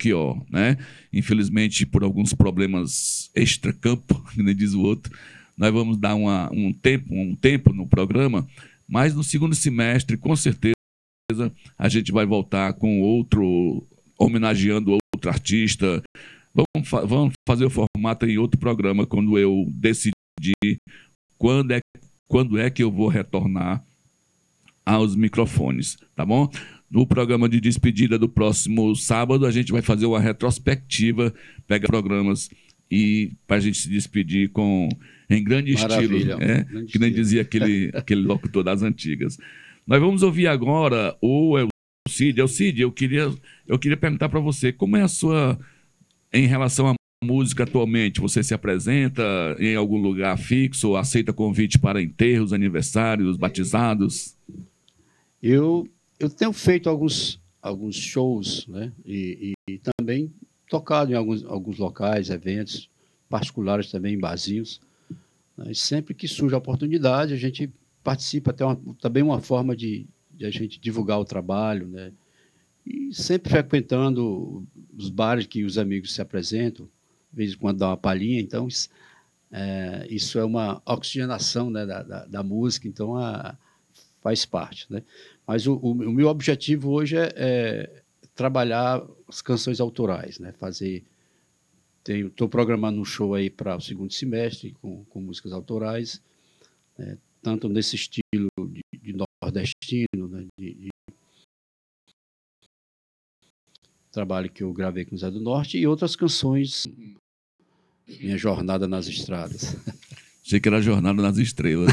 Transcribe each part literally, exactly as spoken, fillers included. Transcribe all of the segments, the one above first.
Belchior, né? Infelizmente, por alguns problemas extra-campo, que nem diz o outro, nós vamos dar uma, um, tempo, um tempo no programa, mas no segundo semestre, com certeza, a gente vai voltar com outro, homenageando outro artista. Vamos, fa vamos fazer o formato em outro programa quando eu decidir quando é, quando é que eu vou retornar aos microfones, tá bom? No programa de despedida do próximo sábado, a gente vai fazer uma retrospectiva, pegar programas e para a gente se despedir com, em grande Maravilha, estilo, né? Grande que nem estilo. Dizia aquele, aquele locutor das antigas. Nós vamos ouvir agora o Elcide. Elcide, eu queria, eu queria perguntar para você, como é a sua, em relação à música atualmente? Você se apresenta em algum lugar fixo, aceita convite para enterros, aniversários, batizados? Eu, eu tenho feito alguns, alguns shows, né? E, e, e também tocado em alguns, alguns locais, eventos particulares também, em barzinhos. Né? E sempre que surge a oportunidade, a gente participa, até uma, também uma forma de, de a gente divulgar o trabalho, né? E sempre frequentando os bares que os amigos se apresentam, de vez em quando dá uma palhinha, então é, isso é uma oxigenação, né, da, da, da música, então a, faz parte, né? Mas o, o, o meu objetivo hoje é, é trabalhar as canções autorais, né? Fazer, estou programando um show aí para o segundo semestre com, com músicas autorais, né? Tanto nesse estilo de, de nordestino, né? de, de trabalho que eu gravei com o Zé do Norte e outras canções, minha jornada nas estradas. Achei que era Jornada nas Estrelas.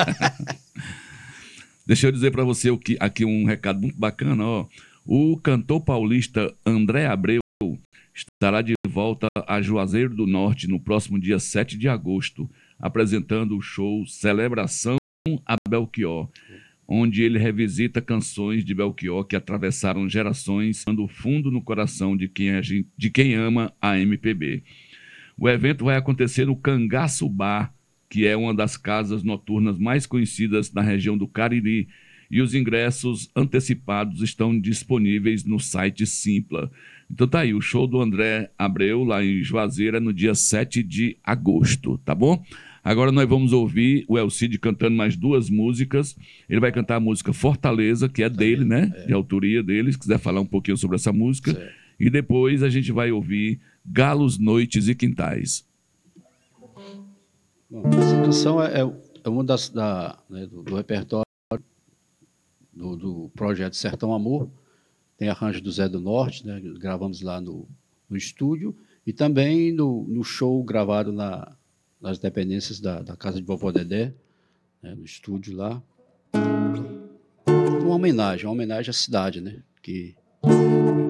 Deixa eu dizer para você aqui, aqui um recado muito bacana. Ó. O cantor paulista André Abreu estará de volta a Juazeiro do Norte no próximo dia sete de agosto, apresentando o show Celebração a Belchior, onde ele revisita canções de Belchior que atravessaram gerações, dando fundo no coração de quem, a gente, de quem ama a M P B. O evento vai acontecer no Cangaço Bar, que é uma das casas noturnas mais conhecidas na região do Cariri, e os ingressos antecipados estão disponíveis no site Simpla. Então tá aí, o show do André Abreu, lá em Juazeiro, no dia sete de agosto, tá bom? Agora nós vamos ouvir o Elcide cantando mais duas músicas. Ele vai cantar a música Fortaleza, que é dele, né? É. De autoria dele, se quiser falar um pouquinho sobre essa música. Certo. E depois a gente vai ouvir Galos, Noites e Quintais. Bom, essa canção é, é uma das da, né, do, do repertório do, do projeto Sertão Amor. Tem arranjo do Zé do Norte, né, gravamos lá no, no estúdio, e também no, no show gravado na, nas dependências da, da casa de Vovó Dedé, né, no estúdio lá. Uma homenagem, uma homenagem à cidade, né, que